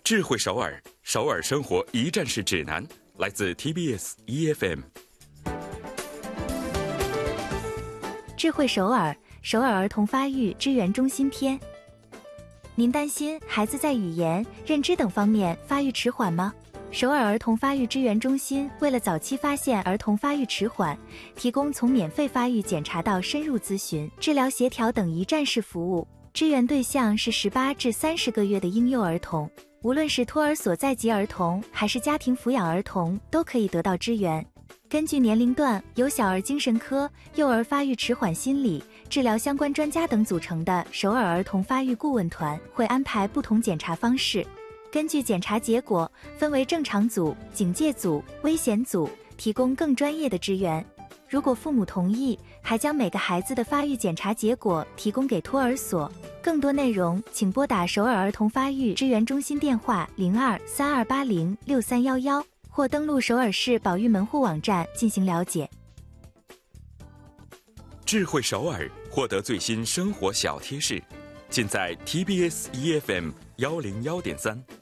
智慧首尔，首尔生活一站式指南，来自 TBS EFM。 智慧首尔，首尔儿童发育支援中心篇。您担心孩子在语言、认知等方面发育迟缓吗？首尔儿童发育支援中心为了早期发现儿童发育迟缓，提供从免费发育检查到深入咨询、治疗协调等一站式服务。支援对象是18至30个月的婴幼儿童，无论是托儿所在籍儿童还是家庭抚养儿童都可以得到支援。根据年龄段，由小儿精神科、幼儿发育迟缓心理、治疗相关专家等组成的首尔儿童发育顾问团会安排不同检查方式，根据检查结果分为正常组、警戒组、危险组，提供更专业的支援。如果父母同意，还将每个孩子的发育检查结果提供给托儿所。更多内容请拨打首尔儿童发育支援中心电话02-3280-6311，或登录首尔市保育门户网站进行了解。 智慧首尔，获得最新生活小贴士，尽在 TBS EFM 101.3。